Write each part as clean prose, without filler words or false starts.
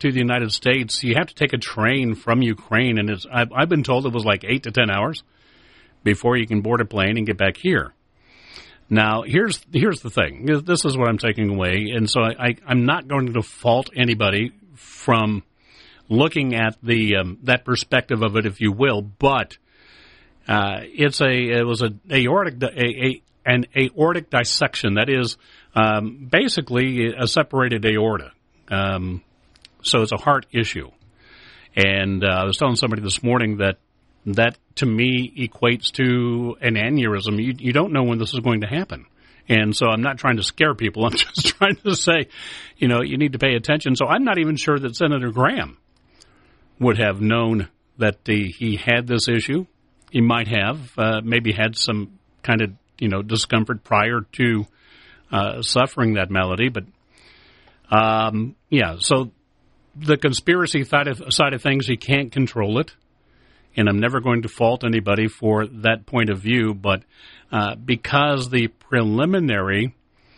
to the United States, you have to take a train from Ukraine, and I've been told it was like 8 to 10 hours before you can board a plane and get back here. Now, here's the thing. This is what I'm taking away, and so I'm not going to fault anybody from looking at that perspective of it, if you will, but it was an aortic dissection. That is basically a separated aorta. So it's a heart issue. And I was telling somebody this morning that to me equates to an aneurysm. You don't know when this is going to happen. And so I'm not trying to scare people. I'm just trying to say, you need to pay attention. So I'm not even sure that Senator Graham would have known that he had this issue. He might have maybe had some kind of, discomfort prior to suffering that malady. But, so the conspiracy side of things, you can't control it. And I'm never going to fault anybody for that point of view. But because the preliminary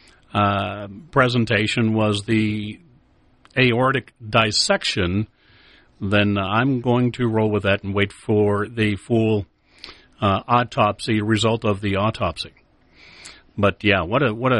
presentation was the aortic dissection, then I'm going to roll with that and wait for the full autopsy, result of the autopsy. But yeah, what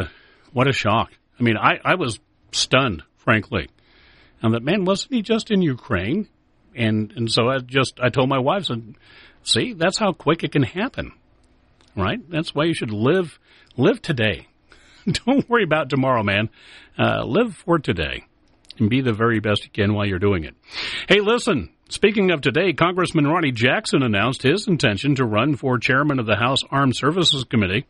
a shock. I mean, I was stunned, frankly. And that, man, wasn't he just in Ukraine? And so I told my wife, said, see, that's how quick it can happen, right? That's why you should live today. Don't worry about tomorrow, man. Live for today and be the very best you can while you're doing it. Hey, listen, speaking of today, Congressman Ronny Jackson announced his intention to run for chairman of the House Armed Services Committee.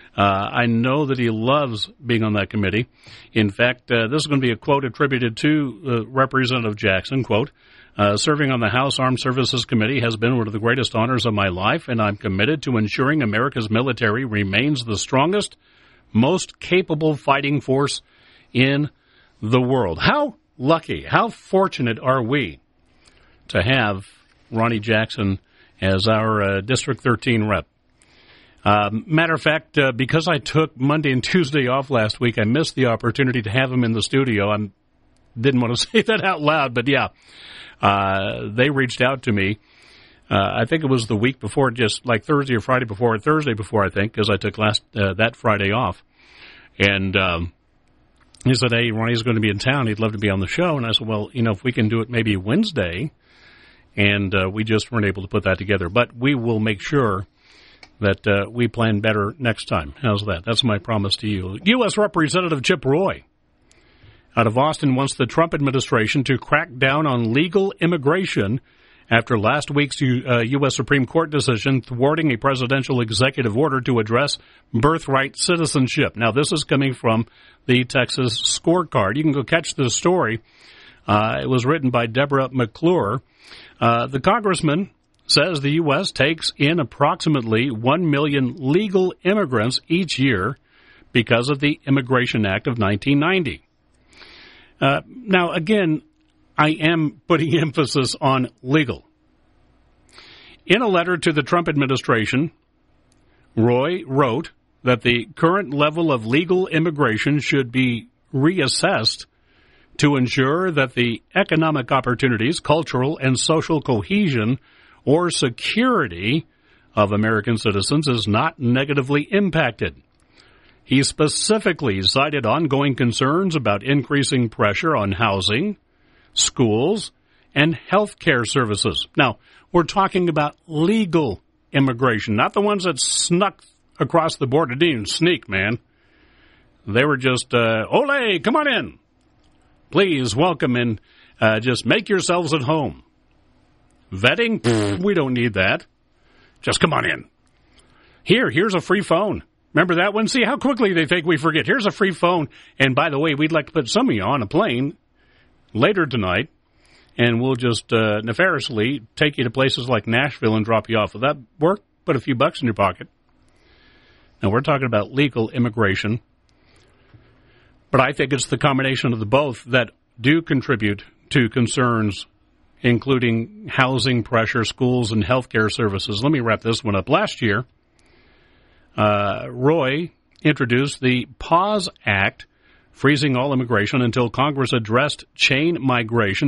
I know that he loves being on that committee. In fact, this is going to be a quote attributed to Representative Jackson, quote, serving on the House Armed Services Committee has been one of the greatest honors of my life, and I'm committed to ensuring America's military remains the strongest, most capable fighting force in the world. How lucky, how fortunate are we to have Ronny Jackson as our District 13 rep? Matter of fact, because I took Monday and Tuesday off last week, I missed the opportunity to have him in the studio. I didn't want to say that out loud, but yeah, they reached out to me. I think it was the week before, just like Thursday or Friday before, or Thursday before, I think, because I took that Friday off. And he said, hey, Ronnie's going to be in town. He'd love to be on the show. And I said, well, if we can do it maybe Wednesday. And we just weren't able to put that together. But we will make sure that we plan better next time. How's that? That's my promise to you. U.S. Representative Chip Roy out of Austin wants the Trump administration to crack down on legal immigration after last week's U.S. Supreme Court decision thwarting a presidential executive order to address birthright citizenship. Now, this is coming from the Texas Scorecard. You can go catch this story. It was written by Deborah McClure. The congressman says the U.S. takes in approximately 1 million legal immigrants each year because of the Immigration Act of 1990. Now, again, I am putting emphasis on legal. In a letter to the Trump administration, Roy wrote that the current level of legal immigration should be reassessed to ensure that the economic opportunities, cultural and social cohesion, or security of American citizens is not negatively impacted. He specifically cited ongoing concerns about increasing pressure on housing, schools, and health care services. Now, we're talking about legal immigration, not the ones that snuck across the border. Didn't even sneak, man. They were just, ole, come on in. Please welcome and just make yourselves at home. Vetting? We don't need that. Just come on in. Here's a free phone. Remember that one? See how quickly they think we forget. Here's a free phone. And by the way, we'd like to put some of you on a plane later tonight, and we'll just nefariously take you to places like Nashville and drop you off. Will that work? Put a few bucks in your pocket. Now, we're talking about legal immigration, but I think it's the combination of the both that do contribute to concerns, including housing pressure, schools, and health care services. Let me wrap this one up. Last year, Roy introduced the PAUSE Act, freezing all immigration until Congress addressed chain migration